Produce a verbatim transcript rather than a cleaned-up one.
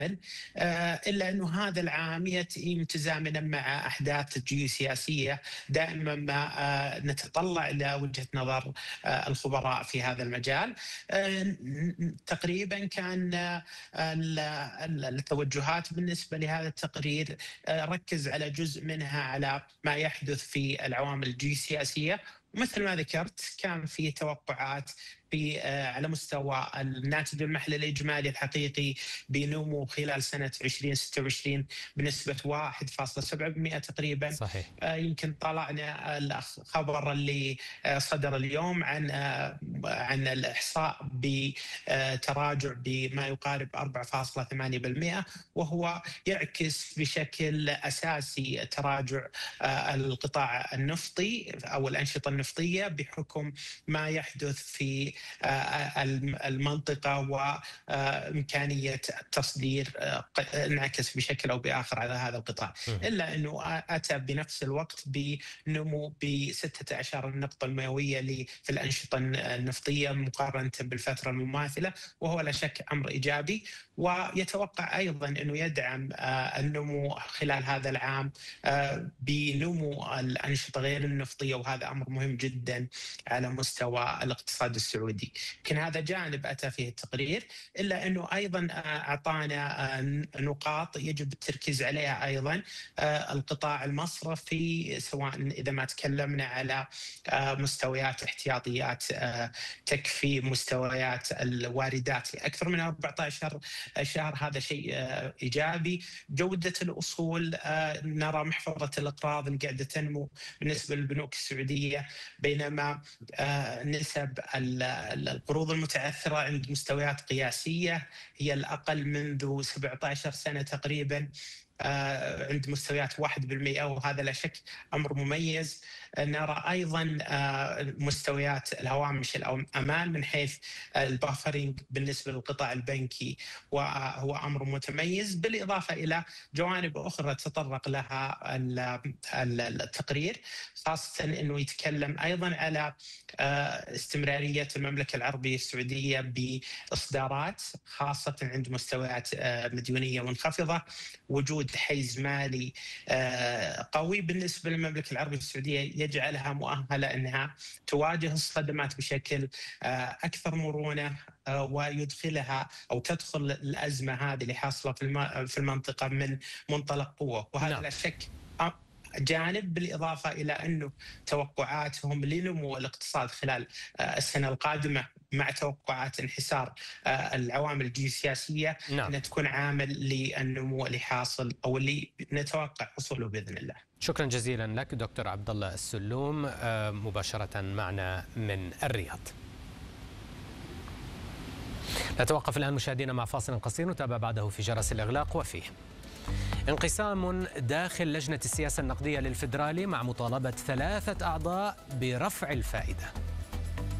إلا أنه هذا العام يأتي متزامنا مع أحداث جيوسياسية دائما ما نتطلع إلى وجهة نظر الخبراء في هذا المجال. تقريبا كان التوجهات بالنسبة لهذا التقرير ركز على جزء منها على ما يحدث في العوامل الجيوسياسية، مثل ما ذكرت كان في توقعات في على مستوى الناتج المحلي الإجمالي الحقيقي بنمو خلال سنة ألفين وستة وعشرين بنسبة واحد فاصلة سبعة بالمئة تقريبا. صحيح. يمكن طلعنا الخبر اللي صدر اليوم عن عن الإحصاء بتراجع بما يقارب أربعة فاصلة ثمانية بالمئة، وهو يعكس بشكل أساسي تراجع القطاع النفطي أو الأنشطة النفطية بحكم ما يحدث في المنطقة وإمكانية التصدير انعكس بشكل أو بآخر على هذا القطاع. إلا أنه أتى بنفس الوقت بنمو بستة عشر النقطة المئوية في الأنشطة النفطية مقارنة بالفترة المماثلة، وهو لا شك أمر إيجابي، ويتوقع أيضا أنه يدعم النمو خلال هذا العام بنمو الأنشطة غير النفطية، وهذا أمر مهم جدا على مستوى الاقتصاد السعودي. يمكن هذا جانب أتى فيه التقرير، إلا أنه أيضا أعطانا نقاط يجب التركيز عليها أيضا. القطاع المصرفي، سواء إذا ما تكلمنا على مستويات احتياطيات تكفي مستويات الواردات أكثر من أربعة عشر شهر، هذا شيء إيجابي. جودة الأصول، نرى محفظة الأقراض اللي قاعدة تنمو بالنسبة للبنوك السعودية، بينما نسب القروض المتعثرة عند مستويات قياسية هي الأقل منذ سبعة عشر سنة تقريبا، عند مستويات واحد بالمئة، وهذا لا شك أمر مميز. نرى أيضا مستويات الهوامش الأمان من حيث البافرينج بالنسبة للقطاع البنكي، وهو أمر متميز، بالإضافة إلى جوانب أخرى تطرق لها التقرير، خاصة أنه يتكلم أيضا على استمرارية المملكة العربية السعودية بإصدارات خاصة عند مستويات مديونية منخفضة، وجود حيز مالي قوي بالنسبة للمملكة العربية السعودية يجعلها مؤهلة أنها تواجه الصدمات بشكل أكثر مرونة، ويدخلها أو تدخل الأزمة هذه اللي حاصلة في المنطقة من منطلق قوة، وهذا لا شك جانب، بالإضافة إلى أنه توقعاتهم لنمو الاقتصاد خلال السنة القادمة مع توقعات انحسار العوامل الجيوسياسية نعم. أنها تكون عامل للنمو اللي حاصل أو اللي نتوقع حصوله بإذن الله. شكرا جزيلا لك دكتور عبد الله السلوم مباشرة معنا من الرياض. نتوقف الآن مشاهدينا مع فاصل قصير، نتابع بعده في جرس الإغلاق وفيه انقسام داخل لجنة السياسة النقدية للفدرالي مع مطالبة ثلاثة أعضاء برفع الفائدة.